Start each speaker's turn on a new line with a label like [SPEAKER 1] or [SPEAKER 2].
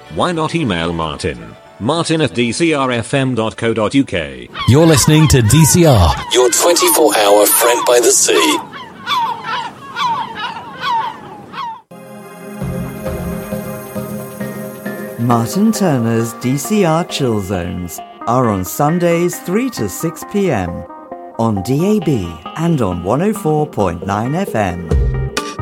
[SPEAKER 1] Why not email Martin? martin@dcrfm.co.uk.
[SPEAKER 2] You're listening to DCR,
[SPEAKER 3] your 24-hour friend by the sea.
[SPEAKER 4] Martin Turner's DCR Chill Zones are on Sundays 3 to 6 p.m. on DAB and on 104.9 FM.